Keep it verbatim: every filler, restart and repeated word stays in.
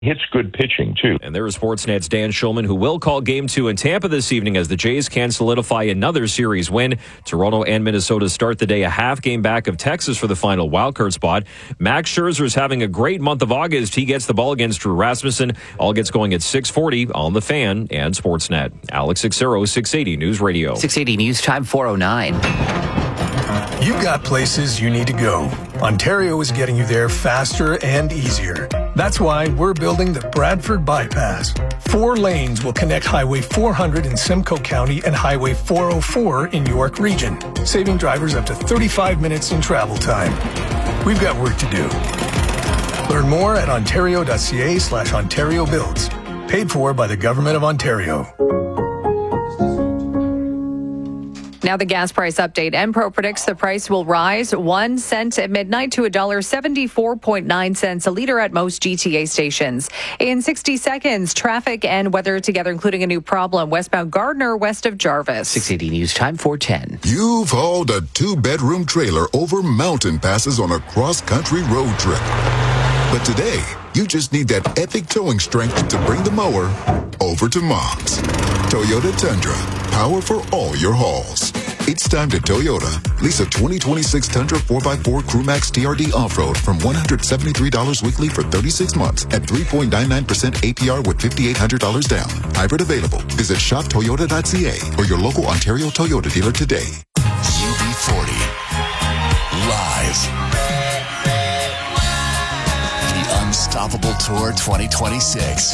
hits good pitching, too. And there is Sportsnet's Dan Schulman, who will call Game two in Tampa this evening as the Jays can solidify another series win. Toronto and Minnesota start the day a half game back of Texas for the final wildcard spot. Max Scherzer is having a great month of August. He gets the ball against Drew Rasmussen. All gets going at six forty on The Fan and Sportsnet. Alex Xero, six eighty News Radio. six eighty News Time, four oh nine. You've got places you need to go. Ontario is getting you there faster and easier. That's why we're building the Bradford Bypass. Four lanes will connect Highway four hundred in Simcoe County and Highway four oh four in York Region, saving drivers up to thirty-five minutes in travel time. We've got work to do. Learn more at ontario.ca slash Ontario Builds. Paid for by the Government of Ontario. Now the gas price update. Enpro predicts the price will rise one cent at midnight to one dollar seventy-four point nine cents a liter at most G T A stations. In sixty seconds, traffic and weather together, including a new problem. Westbound Gardner, west of Jarvis. six eighty News Time, four ten. You've hauled a two-bedroom trailer over mountain passes on a cross-country road trip. But today, you just need that epic towing strength to bring the mower over to Mom's. Toyota Tundra. Power for all your hauls. It's time to Toyota. Lease a twenty twenty-six Tundra four by four Crewmax T R D Off-Road from one hundred seventy-three dollars weekly for thirty-six months at three point nine nine percent A P R with five thousand eight hundred dollars down. Hybrid available. Visit shop toyota dot c a or your local Ontario Toyota dealer today. U B forty. Live. The Unstoppable Tour twenty twenty-six.